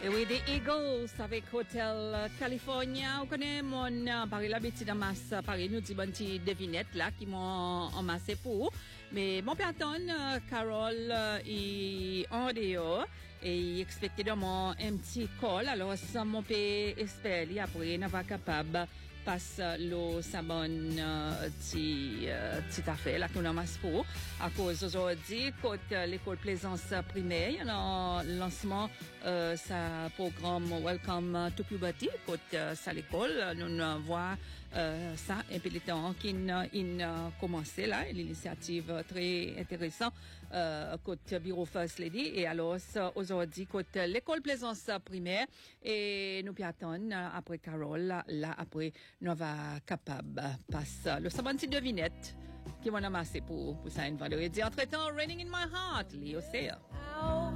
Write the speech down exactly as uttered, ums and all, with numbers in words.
Et oui, des Eagles avec Hotel California. On connaît mon Paris l'habitude d'amasse Paris nous dit bon petit devinette là qui m'ont amassé pour. Mais mon personne Carole est en dehors et il expectait de mon un petit call. Alors ça mon peut espérer après n'a pas capable passe le sabon ti ti affaire là qu'on amasse pour à cause aujourd'hui côté l'école Plaisance primaire il y a lancement euh, sa programme Welcome to Puberty côté ça l'école nous voit euh, ça un peu le temps qui in commencé là l'initiative très intéressant euh, côté bureau First Lady et alors aujourd'hui côté l'école Plaisance primaire et nous piatons après Carole là après nous va capable passe le sabon de devinette qui m'en a amassé pour pour ça une vendredi entre temps Raining in My Heart Léo Seya.